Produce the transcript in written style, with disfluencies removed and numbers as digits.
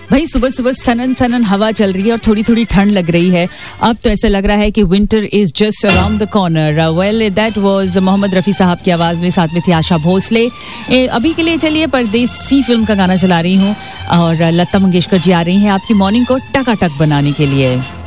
भाई सुबह सुबह सनन सनन हवा चल रही है और थोड़ी थोड़ी ठंड लग रही है. अब तो ऐसा लग रहा है कि winter is just around the corner. Well that was Mohammad Rafi साहब की आवाज में, साथ में थी आशा भोसले. अभी के लिए चलिए परदेसी फिल्म का गाना चला रही हूँ और लता मंगेशकर जी आ रही हैं आपकी मॉर्निंग को टकाटक बनाने के लिए.